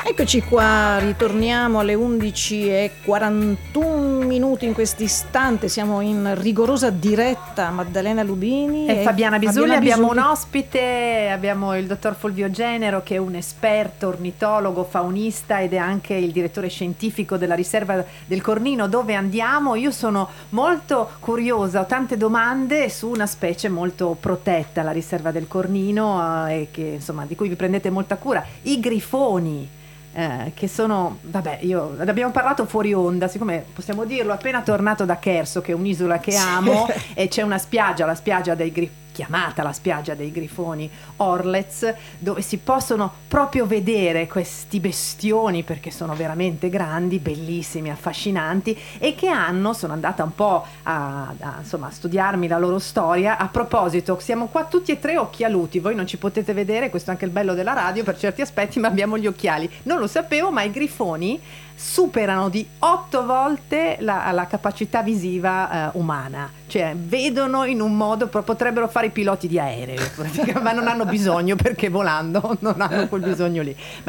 Eccoci qua, ritorniamo alle 11:41 in questo istante, siamo in rigorosa diretta. Maddalena Lubini e Fabiana Bisugli. Abbiamo un Bisugli. ospite, abbiamo il dottor Fulvio Genero, che è un esperto ornitologo, faunista ed è anche il direttore scientifico della riserva del Cornino, dove andiamo. Io sono molto curiosa, ho tante domande su una specie molto protetta, la riserva del Cornino, e che insomma di cui vi prendete molta cura, i grifoni. Che sono, vabbè, io ne abbiamo parlato fuori onda, siccome possiamo dirlo, appena tornato da Cherso, che è un'isola che amo, e c'è una spiaggia, la spiaggia dei chiamata la spiaggia dei grifoni, Orlez, dove si possono proprio vedere questi bestioni, perché sono veramente grandi, bellissimi, affascinanti, e che sono andata un po' insomma, a studiarmi la loro storia. A proposito, siamo qua tutti e tre occhialuti, voi non ci potete vedere, questo è anche il bello della radio per certi aspetti, ma abbiamo gli occhiali. Non lo sapevo, ma i grifoni superano di 8 volte la capacità visiva umana, cioè vedono in un modo, potrebbero fare i piloti di aerei, ma non hanno bisogno, perché volando non hanno quel bisogno lì.